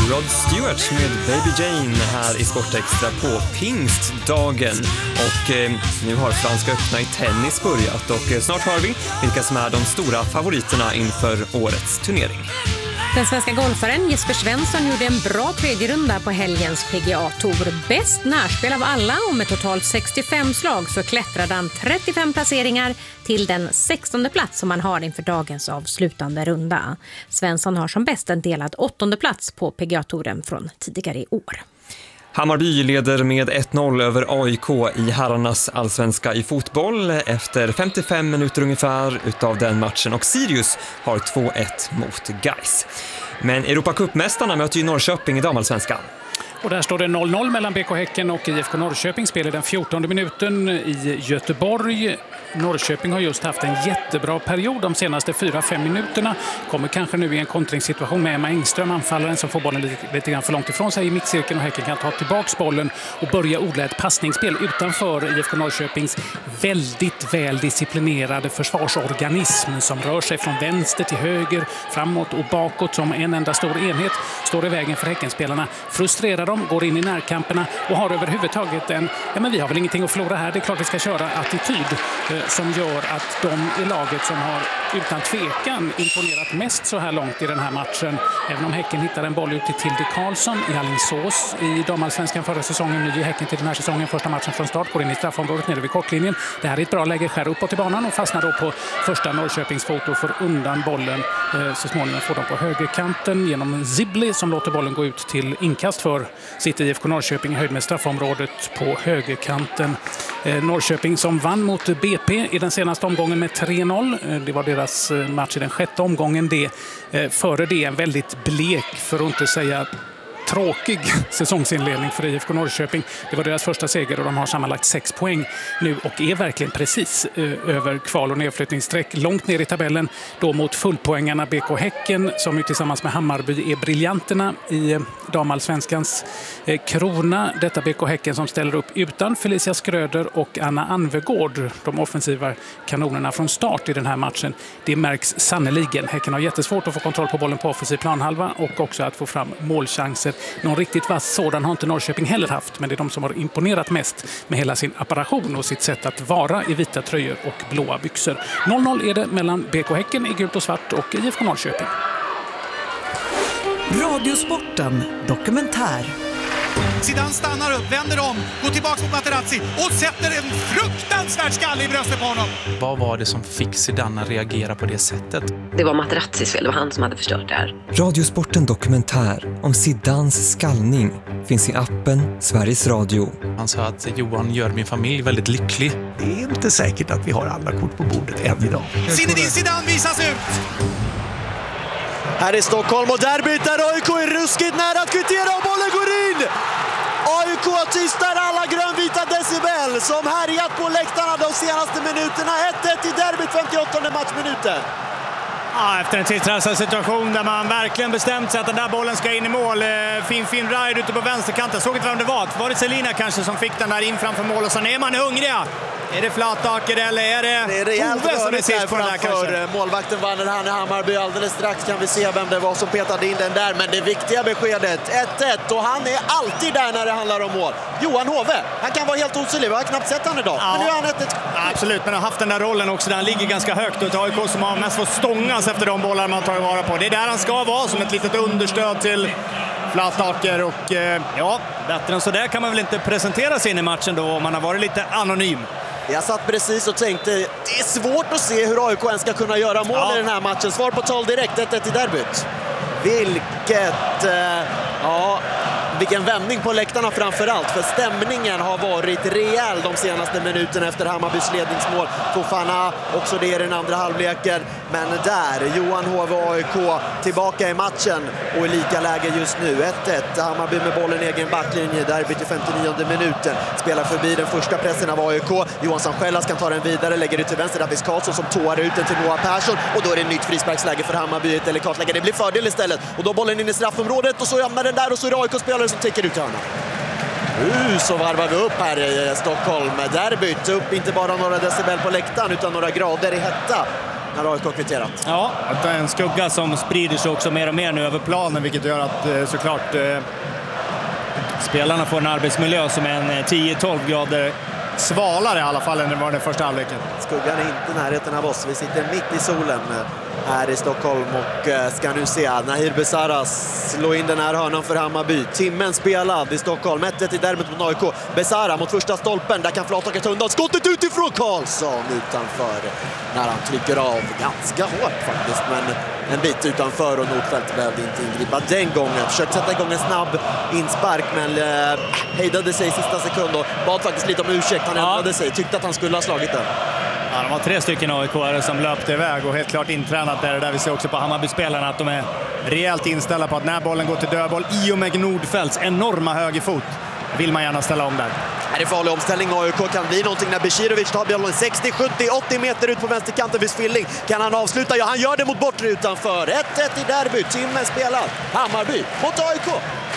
Rod Stewart med Baby Jane här i Sportextra på pingstdagen. Och nu har Franska öppna i tennis börjat och snart har vi vilka som är de stora favoriterna inför årets turnering. Den svenska golfaren Jesper Svensson gjorde en bra tredje runda på helgens PGA-tour. Bäst närspel av alla och med totalt 65 slag så klättrade han 35 placeringar till den 16:e plats som han har inför dagens avslutande runda. Svensson har som bäst en delad 8:e plats på PGA-touren från tidigare i år. Hammarby leder med 1-0 över AIK i herrarnas allsvenska i fotboll efter 55 minuter ungefär utav den matchen, och Sirius har 2-1 mot Gais. Men Europacupmästarna möter ju Norrköping i damallsvenskan. Och där står det 0-0 mellan BK Häcken och IFK Norrköping. Spelar den 14:e minuten i Göteborg. Norrköping har just haft en jättebra period de senaste 4-5 minuterna. Kommer kanske nu i en kontringssituation med Emma Engström, anfallaren som får bollen lite grann för långt ifrån sig i mittcirkeln, och Häcken kan ta tillbaka bollen och börja odla ett passningsspel utanför IFK Norrköpings väldigt väl disciplinerade försvarsorganism som rör sig från vänster till höger, framåt och bakåt som en enda stor enhet. Står i vägen för Häckenspelarna, frustrerar dem, går in i närkamperna och har överhuvudtaget men vi har väl ingenting att förlora här, det är klart vi ska köra attityd som gör att de i laget som har utan tvekan imponerat mest så här långt i den här matchen. Även om Häcken hittar en boll ut till Tilde Karlsson i Alingsås i damallsvenskan förra säsongen, ny i Häcken till den här säsongen, första matchen från start, går in i straffområdet nere vid kortlinjen. Det här är ett bra läge, skär uppåt i banan och fastnar då på första Norrköpings foto för undan bollen. Så småningom får de på högerkanten genom Zibli som låter bollen gå ut till inkast för sitt IFK Norrköping i höjd med straffområdet på högerkanten. Norrköping som vann mot BP i den senaste omgången med 3-0. Det var deras match i den 6:e omgången. Före det en väldigt blek, för att inte säga tråkig säsongsinledning för IFK Norrköping. Det var deras första seger och de har sammanlagt 6 poäng nu och är verkligen precis över kval- och nedflyttningsstreck. Långt ner i tabellen då mot fullpoängarna BK Häcken som ju tillsammans med Hammarby är briljanterna i damallsvenskans krona. Detta BK Häcken som ställer upp utan Felicia Skröder och Anna Anvegård, de offensiva kanonerna från start i den här matchen. Det märks sannoliken. Häcken har jättesvårt att få kontroll på bollen på offensiv planhalva och också att få fram målchanser. Någon riktigt vass sådan har inte Norrköping heller haft, men det är de som har imponerat mest med hela sin apparation och sitt sätt att vara i vita tröjor och blåa byxor. 0-0 är det mellan BK Häcken i gult och svart och IFK Norrköping. Radiosporten dokumentär. Zidane stannar upp, vänder om, går tillbaka mot Materazzi och sätter en fruktansvärd skalle i bröstet på honom. Vad var det som fick Zidane att reagera på det sättet? Det var Materazzis fel, det var han som hade förstört det här. Radiosporten dokumentär om Zidanes skallning finns i appen Sveriges Radio. Han sa att Johan gör min familj väldigt lycklig. Det är inte säkert att vi har alla kort på bordet än idag. Zinedine Zidane visas ut! Här är Stockholm och derbyt där AIK är ruskigt nära att kvittera och bollen går in! AIK tystar alla grönvita decibel som härjat på läktarna de senaste minuterna. 1-1 i derbyt, 58:e matchminuten. Ja, efter en tillstressad situation där man verkligen bestämt sig att den där bollen ska in i mål. Fin ride ute på vänsterkanten. Såg inte vem det var det Selina kanske som fick den där in framför mål, och sen är man hungriga. Är det Flataker eller är det Ove som är sist på den där kanske? Målvakten vann han i Hammarby. Alldeles strax kan vi se vem det var som petade in den där. Men det viktiga beskedet, 1-1. Och han är alltid där när det handlar om mål. Johan Hove, han kan vara helt osynlig. Jag har knappt sett han idag. Ja. Men nu är han 1-1. Absolut, men har haft den där rollen också där han ligger ganska högt. Och AIK som har mest fått stångas efter de bollar man tar vara på. Det är där han ska vara, som ett litet understöd till Flataker. Och bättre än så där kan man väl inte presentera sig in i matchen då om man har varit lite anonym. Jag satt precis och tänkte, det är svårt att se hur AIK ens ska kunna göra mål i den här matchen. Svar på tal direkt, 1-1 i derbyt. Vilken vändning på läktarna framförallt, för stämningen har varit rejäl de senaste minuterna efter Hammarbys ledningsmål. Fofana också det i den andra halvleken, men där Johan Hove AIK tillbaka i matchen och i lika läge just nu. 1-1, Hammarby med bollen i egen backlinje, derbyt i 59:e minuten. Spelar förbi den första pressen av AIK. Johansson Skällas kan ta den vidare, lägger ut till vänster, Davis Karlsson som tåar ut den till Noah Persson, och då är det ett nytt frisparksläge för Hammarby, ett delikat läge. Det blir fördel istället, och då bollen in i straffområdet och så hamnar den där, och så är det AIK-spelare som täcker ut hörnan. Så varvar vi upp här i Stockholm. Derbyt upp inte bara några decibel på läktaren utan några grader i hetta när AIK kvitterat. Ja, det är en skugga som sprider sig också mer och mer nu över planen, vilket gör att såklart spelarna får en arbetsmiljö som är en 10-12 grader svalare i alla fall än det var den första halvleken. Skuggan är inte närheten av oss. Vi sitter mitt i solen här i Stockholm och ska nu se Nahir Besara slå in den här hörnan för Hammarby. Timmen spelad i Stockholm. 1-1 i derbyt mot AIK. Besara mot första stolpen. Där kan Flataker ta undan. Skottet utifrån. Karlsson utanför. När han trycker av ganska hårt faktiskt. Men en bit utanför och Nordfeldt behövde inte ingripa den gången. Försökte sätta igång en snabb inspark men hejdade sig i sista sekund och bad faktiskt lite om ursäkt. Han ändrade sig. Tyckte att han skulle ha slagit den. Ja, de var 3 stycken AIK-are som löpte iväg och helt klart intränat där vi ser också på Hammarby-spelarna att de är rejält inställda på att när bollen går till dödboll i och med Nordfeldts enorma högerfot vill man gärna ställa om där. Här är farlig omställning. AIK kan bli någonting när Beširović tar bollen 60, 70, 80 meter ut på vänsterkanten vid Svilling. Kan han avsluta? Ja, han gör det mot bortre utanför. 1-1 i derby. Timmen spelad. Hammarby mot AIK.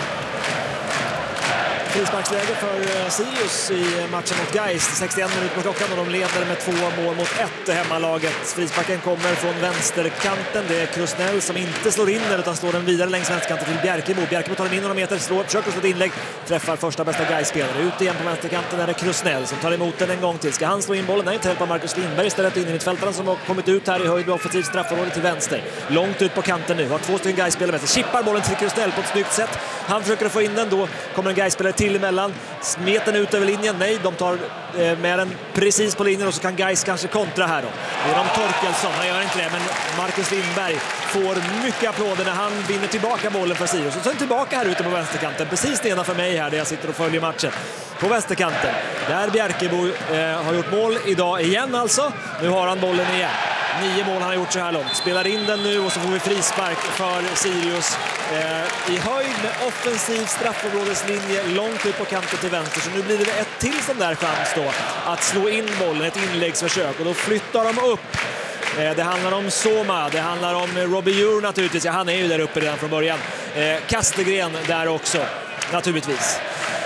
Frisparksläge för Sirius i matchen mot Gais. 61 minuter på klockan och de leder med 2 mål mot 1 hemmalaget. Frisparken kommer från vänsterkanten. Det är Krusnell som inte slår in utan slår den vidare längs vänsterkanten till Bjerkebo. Bjerkebo tar den in några meter, försöker slå ett inlägg, träffar första bästa Gais-spelare. Ut igen på vänsterkanten är det Krusnell som tar emot den en gång till. Ska han slå in bollen? Nej, inte hjälpa Marcus Lindberg istället in i mittfältaren som har kommit ut här i höjd med offensivt straffområde till vänster. Långt ut på kanten nu. Har 2 stycken Gais-spelare med sig. Chippar bollen till Krusnell på ett snyggt sätt. Han försöker få in den, då kommer en Gais-spelare till emellan. Smeten ut över linjen. Nej, de tar med den precis på linjen och så kan Gais kanske kontra här då. Det är de Torkelsson, han gör inte det, men Marcus Lindberg får mycket applåder när han vinner tillbaka bollen för Sirius. Och sen tillbaka här ute på vänsterkanten, precis nedanför mig här där jag sitter och följer matchen. På vänsterkanten, där Bjerkebo har gjort mål idag igen alltså. Nu har han bollen igen. 9 mål han har gjort så här långt. Spelar in den nu och så får vi frispark för Sirius i höjd med offensiv straffområdeslinje långt ut på kanten till vänster. Så nu blir det ett till sån där chans då att slå in bollen, ett inläggsförsök. Och då flyttar de upp. Det handlar om Soma, det handlar om Robbie Ure naturligtvis. Ja, han är ju där uppe redan från början. Kastegren där också, naturligtvis.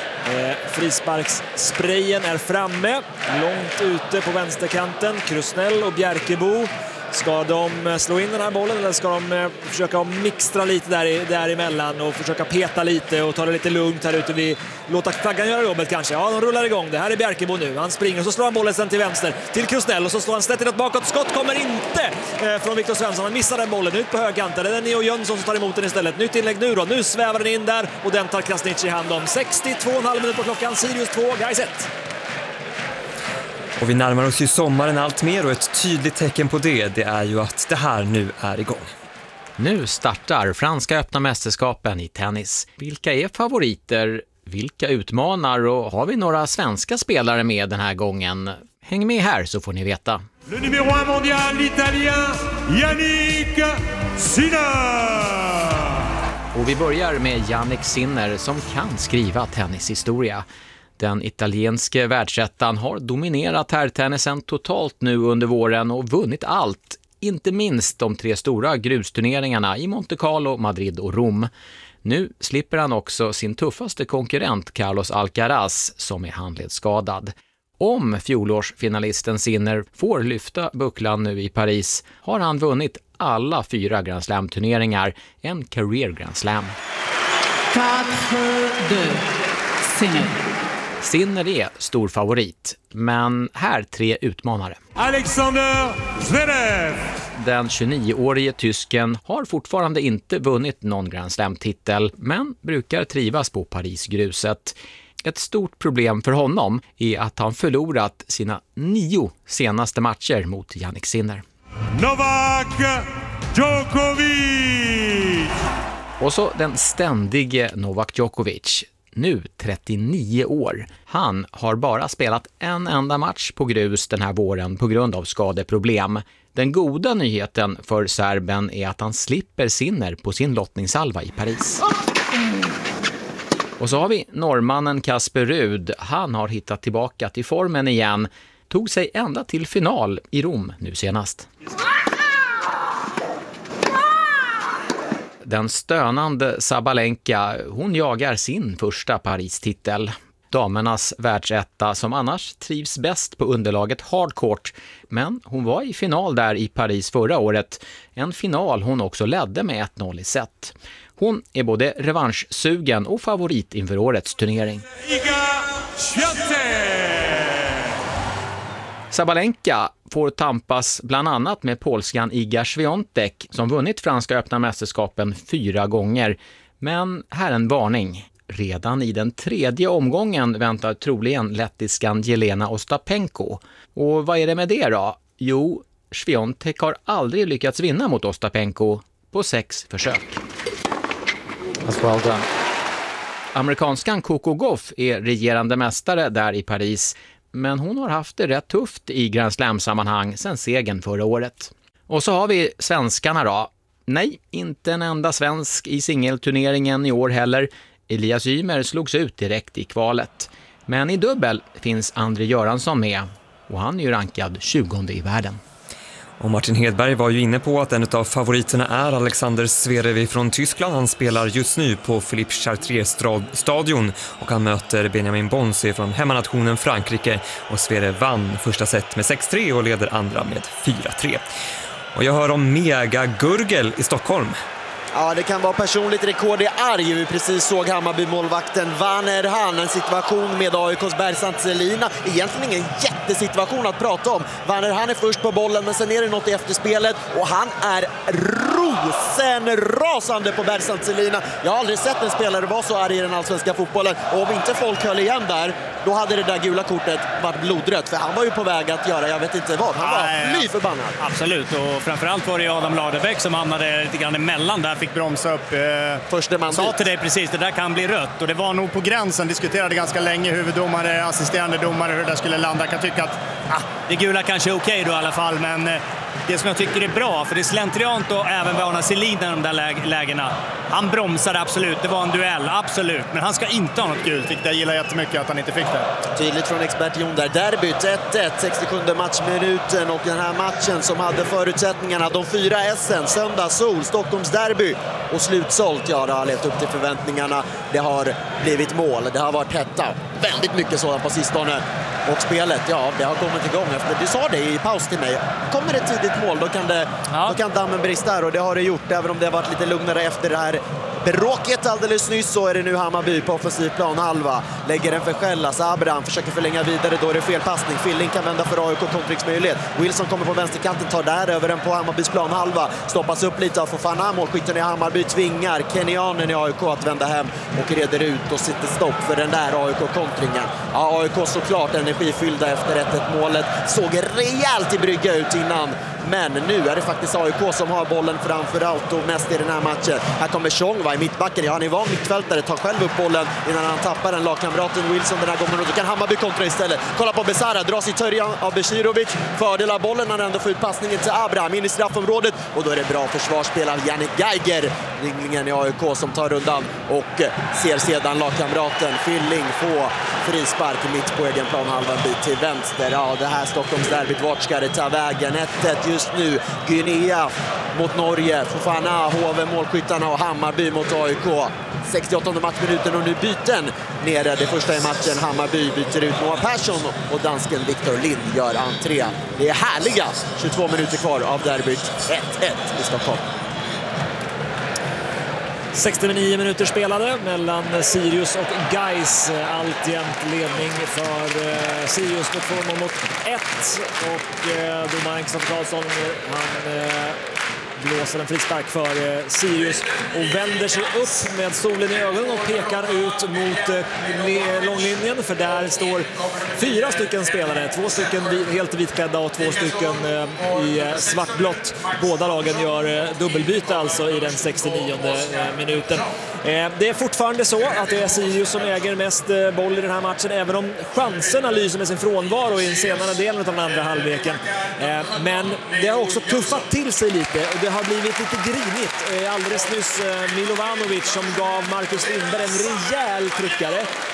Frisparkssprayen är framme, långt ute på vänsterkanten. Krusnell och Bjerkebo. Ska de slå in den här bollen eller ska de försöka mixtra lite däremellan och försöka peta lite och ta det lite lugnt här ute? Vi låter flaggan göra jobbet kanske. Ja, de rullar igång. Det här är Bjerkebo nu. Han springer och så slår han bollen sen till vänster till Krusnell och så slår han snett inåt bakåt. Skott kommer inte från Viktor Svensson. Han missar den bollen ut på högkanten. Det är Neo Jönsson som tar emot den istället. Nytt inlägg nu då. Nu svävar den in där och den tar Krasniqi i hand om. 62,5 minuter på klockan. Sirius 2, Gais 1. Och vi närmar oss ju sommaren allt mer och ett tydligt tecken på det är ju att det här nu är igång. Nu startar franska öppna mästerskapen i tennis. Vilka är favoriter? Vilka utmanar? Och har vi några svenska spelare med den här gången? Häng med här så får ni veta. Le numéro 1 mondial, l'italien Jannik Sinner! Och vi börjar med Jannik Sinner som kan skriva tennishistoria. Den italienske världsettan har dominerat herrtennisen totalt nu under våren och vunnit allt. Inte minst de 3 stora grusturneringarna i Monte Carlo, Madrid och Rom. Nu slipper han också sin tuffaste konkurrent Carlos Alcaraz som är handledsskadad. Om fjolårsfinalisten Sinner får lyfta bucklan nu i Paris har han vunnit alla 4 Grand Slam-turneringar, en career Grand Slam. 4-2, Sinner. Sinner är stor favorit, men här 3 utmanare. Alexander Zverev. Den 29-årige tysken har fortfarande inte vunnit någon Grand Slam-titel, men brukar trivas på Parisgruset. Ett stort problem för honom är att han förlorat sina 9 senaste matcher mot Jannik Sinner. Novak Djokovic. Och så den ständige Novak Djokovic. Nu 39 år. Han har bara spelat en enda match på grus den här våren på grund av skadeproblem. Den goda nyheten för serben är att han slipper Sinner på sin lottningssalva i Paris. Och så har vi norrmannen Casper Ruud. Han har hittat tillbaka till formen igen. Tog sig ända till final i Rom nu senast. Den stönande Sabalenka, hon jagar sin första Paris-titel. damernas världsetta som annars trivs bäst på underlaget hardcourt. Men hon var i final där i Paris förra året. En final hon också ledde med 1-0 i set. Hon är både revanschsugen och favorit inför årets turnering. Sabalenka får tampas bland annat med polskan Iga Świątek som vunnit franska öppna mästerskapen 4 gånger. Men här en varning. Redan i den 3:e omgången väntar troligen lettiskan Jelena Ostapenko. Och vad är det med det då? Jo, Świątek har aldrig lyckats vinna mot Ostapenko på 6 försök. That's well done. Amerikanskan Coco Gauff är regerande mästare där i Paris. Men hon har haft det rätt tufft i Grand Slam-sammanhang sedan segern förra året. Och så har vi svenskarna då. Nej, inte en enda svensk i singelturneringen i år heller. Elias Ymer slogs ut direkt i kvalet. Men i dubbel finns André Göransson med. Och han är ju rankad 20:e i världen. Och Martin Hedberg var ju inne på att en av favoriterna är Alexander Zverev från Tyskland. Han spelar just nu på Philippe Chartier-stadion och han möter Benjamin Bonzi från hemmanationen Frankrike. Och Zverev vann första set med 6-3 och leder andra med 4-3. Och jag hör om Mega Gurgel i Stockholm. Ja, det kan vara personligt rekord i arg. Vi precis såg Hammarby-målvakten Werner Hahn. En situation med AIKs Bersant Selina. Egentligen ingen jättesituation att prata om. Werner Hahn är först på bollen, men sen är det något i efterspelet. Och han är rosenrasande på Bersant Selina. Jag har aldrig sett en spelare vara så arg i den allsvenska fotbollen. Och om inte folk höll igen där, då hade det där gula kortet varit blodrött. För han var ju på väg att göra, jag vet inte vad. Han var fly förbannad. Absolut, och framförallt var det Adam Ladebäck som hamnade lite grann emellan där. Fick bromsa upp. Första man sa till dig precis, det där kan bli rött. Och det var nog på gränsen, diskuterade ganska länge huvuddomare, assisterande domare, hur det där skulle landa. Jag kan tycka att det gula kanske är okej då i alla fall, men det som jag tycker är bra, för det är slentriant och även Werner Selin i de där lägena. Han bromsade absolut, det var en duell, absolut. Men han ska inte ha något gult, vilket jag gillar jättemycket att han inte fick det. Tydligt från expert Jon där. Derbyt 1-1, 67 matchminuten, och den här matchen som hade förutsättningarna, de 4 S:en, söndag, sol, Stockholms derby och slutsålt. Ja, det har levt upp till förväntningarna. Det har blivit mål, det har varit hetta. Väldigt mycket sådant på sistone. Och spelet, ja, det har kommit igång efter. Du sa det i paus till mig. Kommer det tidigt mål, då kan dammen brista, och det har det gjort. Även om det har varit lite lugnare efter det här bråket alldeles nyss, så är det nu Hammarby på offensiv plan halva. Lägger den för Skällas. Abraham försöker förlänga vidare, då är det fel passning. Filling kan vända för AIK, kontringsmöjlighet. Wilson kommer på vänsterkanten, tar där över den på Hammarbys plan halva. Stoppas upp lite av Fofana. Målskytten i Hammarby tvingar Kenyanen i AIK att vända hem och reder ut och sitter stopp för den där AIK-kontringen. Ja, AIK såklart energifyllda efter 1-1 målet. Såg rejält i brygga ut innan. Men nu är det faktiskt AIK som har bollen framför allt och mest i den här matchen. Här kommer Tjong, va, i mittbacken. Ja, han är van mittfältare, tar själv upp bollen innan han tappar den. Lagkamraten Wilson den här gången, och då kan Hammarby kontra istället. Kolla på Besara, dras i törjan av Besirovic. Fördel av bollen, han ändå får ut passningen till Abraham in i straffområdet. Och då är det bra försvarsspel av Jannik Geiger, ringlingen i AIK, som tar rundan och ser sedan lagkamraten Filling få frispark mitt på egen plan, halva bit till vänster. Ja, det här Stockholms derbyt, vart ska det ta vägen? 1-1 just nu. Guinea mot Norge, Fofana, HV, målskyttarna, och Hammarby mot AIK. 68:e matchminuten, och nu byten nere. Det första i matchen, Hammarby byter ut Noah Persson och dansken Victor Lind gör entré. Det är härliga 22 minuter kvar av derbyt. 1-1 i Stockholm. 69 minuter spelade mellan Sirius och Gais. Alltjämt ledning för Sirius med 2-0 mot 1. Och domaren Kristoffer Karlsson, han blåser en frispark för Sirius och vänder sig upp med solen i ögonen och pekar ut mot långlinjen, för där står 4 stycken spelare, 2 stycken helt vitklädda och 2 stycken i svartblått. Båda lagen gör dubbelbyte alltså i den 69:e minuten. Det är fortfarande så att det är Sirius som äger mest boll i den här matchen, även om chanserna lyser med sin frånvaro i den senare delen av den andra halvleken. Men det har också tuffat till sig lite och det har blivit lite grinigt. Alldeles nyss Milovanovic som gav Marcus Lindberg en rejäl tryckare.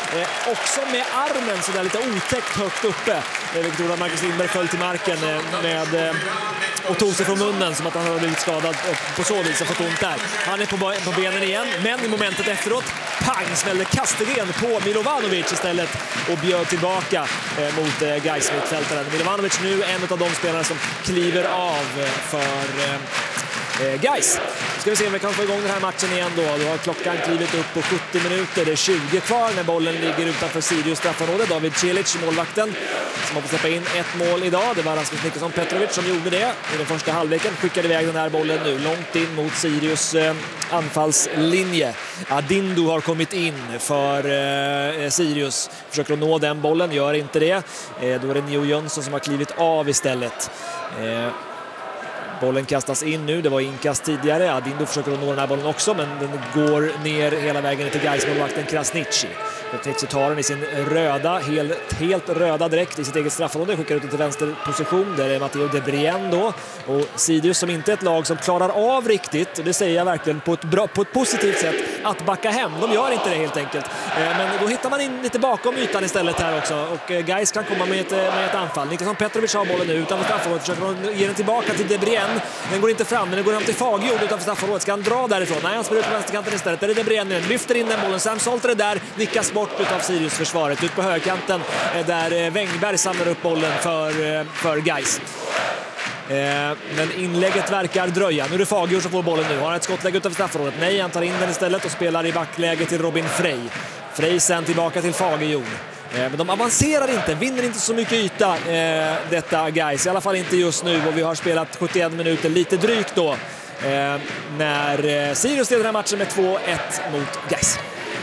också med armen så där lite otäckt högt uppe. Vilket gjorde att Marcus Lindberg föll till marken och tog sig från munnen som att han hade blivit skadad på så vis och fått ont där. Han är på benen igen, men i momentet efteråt pang smällde Kastegren på Milovanovic istället och bjöd tillbaka mot Gais mittfältaren. Milovanovic nu en av de spelare som kliver av för Gais. Ska vi se om vi kan få igång den här matchen igen då. Då har klockan klivit upp på 70 minuter. Det är 20 kvar när bollen ligger utanför Sirius straffområde. David Cilic, målvakten, som har fått släppa in ett mål idag. Det var Rasmus Niklasson Petrovic som gjorde det i den första halvleken. Skickade iväg den här bollen nu långt in mot Sirius anfallslinje. Adindu har kommit in för Sirius. Försöker att nå den bollen, gör inte det. Då är det Neo Jönsson som har klivit av istället. Bollen kastas in nu, det var inkast tidigare. Adindu försöker att nå den här bollen också, men den går ner hela vägen till Gais-målvakten Krasniqi. Krasniqi tar den i sin röda, helt röda dräkt i sitt eget straffområde, skickar ut den till vänsterposition. Där är Matteo De Brien då. Och Sirius som inte är ett lag som klarar av riktigt, och det säger jag verkligen på ett positivt sätt, att backa hem. De gör inte det helt enkelt. Men då hittar man in lite bakom ytan istället här också. Och Gais kan komma med ett anfall. Niklasson Petrovic har bollen nu utanför straffområdet. Försöker ge den tillbaka till De Brien. Den går inte fram, men den går hem till Fagerjord utanför straffområdet. Ska han dra därifrån? Nej, han spelar ut på vänsterkanten istället. Där är De Brien nu. Lyfter in den bollen. Sam Solter är där. Nickas bort utav Sirius försvaret. Ut på högerkanten där Wängberg samlar upp bollen för Gais. Men inlägget verkar dröja. Nu är det Fagerjord som får bollen nu. Har han ett skottläge utanför straffområdet? Nej, han tar in den istället och spelar i backläge till Robin Frey. Frey sen tillbaka till Fagerjord. Men de avancerar inte, vinner inte så mycket yta detta Gais. I alla fall inte just nu, och vi har spelat 71 minuter lite drygt då när Sirius leder den här matchen med 2-1 mot Gais.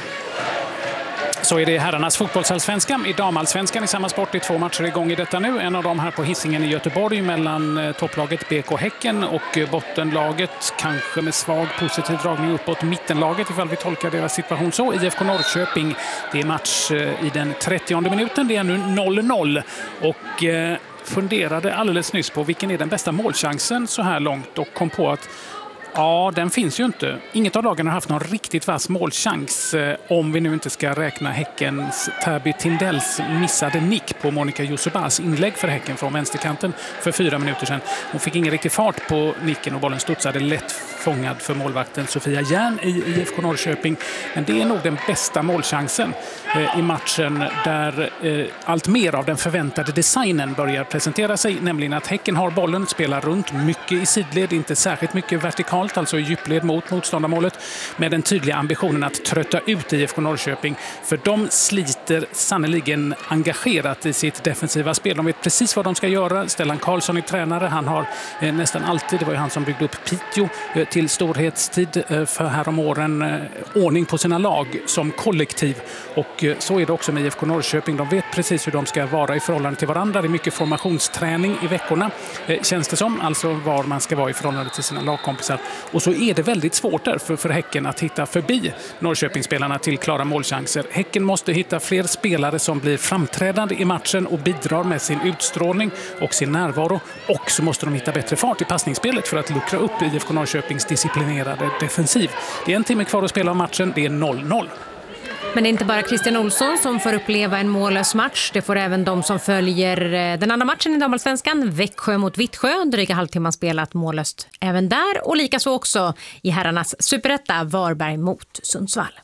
Så är det herrarnas fotbollsallsvenskan. I damallsvenskan i samma sport är 2 matcher igång i detta nu. En av dem här på Hisingen i Göteborg mellan topplaget BK Häcken och bottenlaget, kanske med svag positiv dragning uppåt, mittenlaget ifall vi tolkar deras situation så, IFK Norrköping. Det är match i den 30:e minuten. Det är nu 0-0 och funderade alldeles nyss på vilken är den bästa målchansen så här långt och kom på att ja, den finns ju inte. Inget av lagen har haft någon riktigt vass målchans om vi nu inte ska räkna Häckens Täby Tindells missade nick på Monica Josebas inlägg för Häcken från vänsterkanten för 4 minuter sedan. Hon fick ingen riktig fart på nicken och bollen studsade lätt fångad för målvakten Sofia Järn i IFK Norrköping. Men det är nog den bästa målchansen i matchen där allt mer av den förväntade designen börjar presentera sig. Nämligen att Häcken har bollen, spelar runt mycket i sidled, inte särskilt mycket vertikalt, alltså i djupled mot motståndarmålet, med den tydliga ambitionen att trötta ut IFK Norrköping. För de sliter sannoliken engagerat i sitt defensiva spel. De vet precis vad de ska göra. Stellan Karlsson är tränare. Han har nästan alltid, det var ju han som byggde upp Piteå till storhetstid för här om åren, ordning på sina lag som kollektiv. Och så är det också med IFK Norrköping. De vet precis hur de ska vara i förhållande till varandra. Det är mycket formationsträning i veckorna, känns det som. Alltså var man ska vara i förhållande till sina lagkompisar. Och så är det väldigt svårt där för Häcken att hitta förbi Norrköpingsspelarna till klara målchanser. Häcken måste hitta fler spelare som blir framträdande i matchen och bidrar med sin utstrålning och sin närvaro. Och så måste de hitta bättre fart i passningsspelet för att luckra upp IFK Norrköpings disciplinerade defensiv. Det är en timme kvar att spela av matchen. Det är 0-0. Men det är inte bara Christian Olsson som får uppleva en mållös match. Det får även de som följer den andra matchen i damallsvenskan. Växjö mot Vittsjö. Dryga halvtimman spelat mållöst även där. Och likaså också i herrarnas superetta Varberg mot Sundsvall.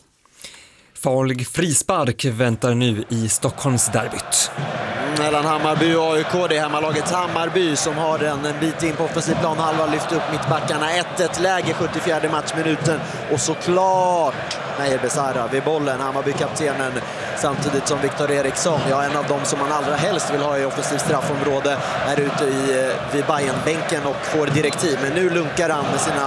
Farlig frispark väntar nu i Stockholmsderbyt. Mellan Hammarby och AIK, det är hemmalaget Hammarby som har en bit in på offensiv plan. Halva lyft upp mittbackarna, 1-1 läge 74 matchminuten. Och såklart Meyer Besara vid bollen, Hammarby-kaptenen, samtidigt som Viktor Eriksson, en av dem som man allra helst vill ha i offensiv straffområde, är ute vid Bayern-bänken och får direktiv. Men nu lunkar han med sina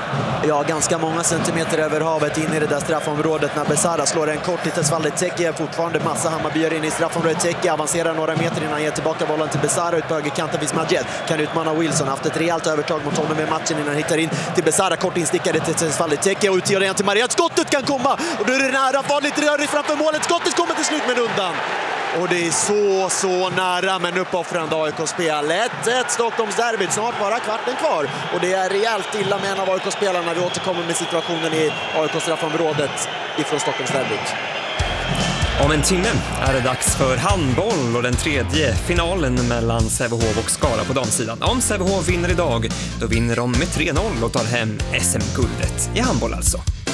ganska många centimeter över havet in i det där straffområdet när Besara slår en kort till Tesvalde Teki. Fortfarande massa Hammarbyar in i straffområdet. Teki avancerar några meter innan han ger tillbaka bollen till Besara ut på högerkanten. Vismajed kan utmana Wilson, haft ett rejält övertag mot honom i matchen innan han hittar in till Besara. Kort instickare till Tesvalde Teki och utgör igen till Mariette. Skottet kan komma och då är det nära, farligt rörigt framför målet. Skottet kommer till slut med undan. Och det är så nära, men uppoffrande AIK-spel. 1-1 Stockholmsderbyt, snart bara kvarten kvar. Och det är rejält illa med en av AIK-spelarna. Vi återkommer med situationen i AIK-straffområdet ifrån Stockholmsderbyt. Om en timme är det dags för handboll och den tredje finalen mellan Sävehof och Skara på damsidan. Om Sävehof vinner idag, då vinner de med 3-0 och tar hem SM-guldet i handboll alltså.